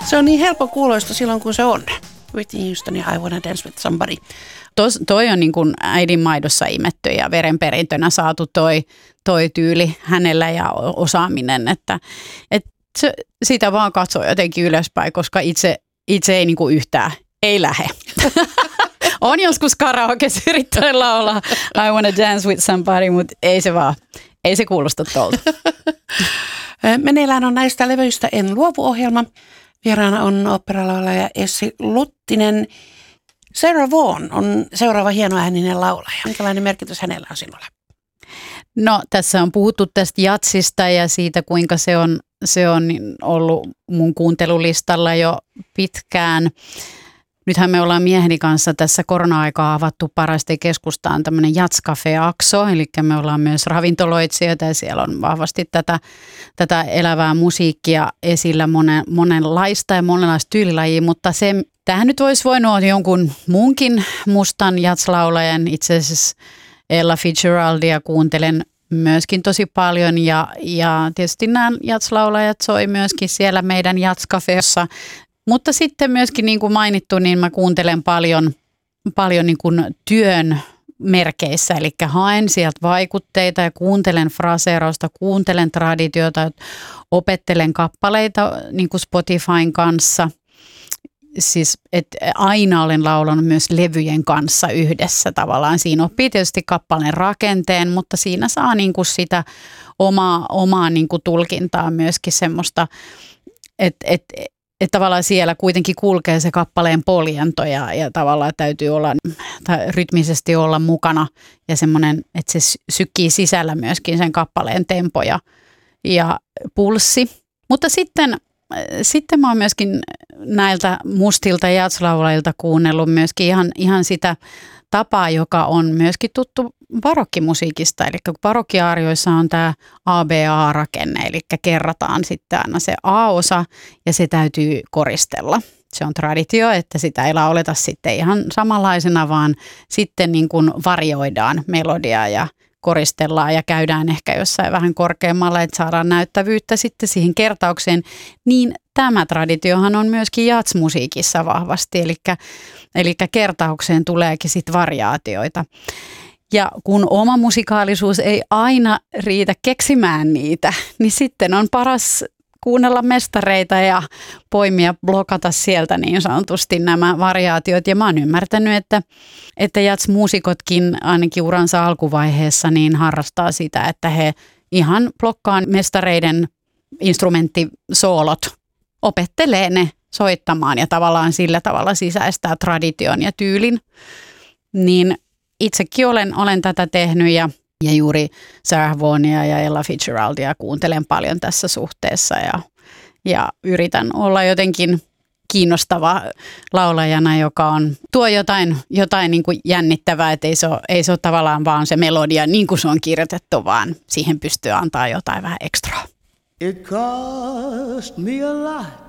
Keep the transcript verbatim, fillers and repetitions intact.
Se on niin helppo kuuloista silloin, kun se on. Whitney Houston ja I Wanna Dance With Somebody. Tos, toi on niin kuin äidin maidossa imetty ja verenperintönä saatu toi, toi tyyli hänellä ja osaaminen, että, että se, sitä vaan katsoo jotenkin ylöspäin, koska itse, itse ei niin kuin yhtään, ei lähe. On joskus karaokessa yrittänyt laulaa I Wanna Dance With Somebody, mutta ei se vaan, ei se kuulosta tuolta. Meneillään on näistä levyistä En luovu-ohjelma. Vieraana on oopperalaulaja Essi Luttinen. Sarah Vaughan on seuraava hienoääninen laulaja. Minkälainen merkitys hänellä on sinulle? No tässä on puhuttu tästä jatsista ja siitä, kuinka se on, se on ollut mun kuuntelulistalla jo pitkään. Nythän me ollaan mieheni kanssa tässä korona-aikaa avattu Paraisten keskustaan tämmöinen Jats-cafe-akso, eli me ollaan myös ravintoloitsijoita ja siellä on vahvasti tätä, tätä elävää musiikkia esillä monen, monenlaista ja monenlaista tyylilajia, mutta se, tähän nyt olisi voinut olla jonkun muunkin mustan jatslaulajan, itse asiassa Ella Fitzgeraldia kuuntelen myöskin tosi paljon ja, ja tietysti nämä jatslaulajat soi myöskin siellä meidän Jats-cafeossa. Mutta sitten myöskin niin kuin mainittu, niin mä kuuntelen paljon, paljon niin kuin työn merkeissä, eli haen sieltä vaikutteita ja kuuntelen fraseerausta, kuuntelen traditiota, opettelen kappaleita niin kuin Spotifyn kanssa. Siis, että aina olen laulanut myös levyjen kanssa yhdessä tavallaan. Siinä oppii tietysti kappaleen rakenteen, mutta siinä saa niin kuin sitä omaa, omaa niin kuin tulkintaa myöskin semmoista, että et, että tavallaan siellä kuitenkin kulkee se kappaleen poljento ja, ja tavallaan täytyy olla tai rytmisesti olla mukana ja semmoinen, että se sykkii sisällä myöskin sen kappaleen tempo ja, ja pulssi. Mutta sitten, sitten mä oon myöskin näiltä mustilta jatslaulajilta kuunnellut myöskin ihan, ihan sitä tapaa, joka on myöskin tuttu barokkimusiikista. Eli kun barokkiaarioissa on tämä A B A-rakenne, eli kerrataan sitten aina se A-osa ja se täytyy koristella. Se on traditio, että sitä ei lauleta sitten ihan samanlaisena, vaan sitten niin kuin varioidaan melodiaa ja koristellaan ja käydään ehkä jossain vähän korkeammalla, että saadaan näyttävyyttä sitten siihen kertaukseen, niin tämä traditiohan on myöskin jatsmusiikissa vahvasti, eli, eli kertaukseen tuleekin sitten variaatioita. Ja kun oma musikaalisuus ei aina riitä keksimään niitä, niin sitten on paras kuunnella mestareita ja poimia, blokata sieltä niin sanotusti nämä variaatiot. Ja mä oon ymmärtänyt, että, että jats-muusikotkin ainakin uransa alkuvaiheessa niin harrastaa sitä, että he ihan blokkaan mestareiden instrumenttisoolot, opettelee ne soittamaan ja tavallaan sillä tavalla sisäistää tradition ja tyylin. Niin itsekin olen, olen tätä tehnyt ja Ja juuri Sarah Vaughania ja Ella Fitzgeraldia kuuntelen paljon tässä suhteessa ja, ja yritän olla jotenkin kiinnostava laulajana, joka on, tuo jotain, jotain niin kuin jännittävää, että ei se, ole, ei se ole tavallaan vaan se melodia niin kuin se on kirjoitettu, vaan siihen pystyy antaa jotain vähän ekstraa. It cost me a lot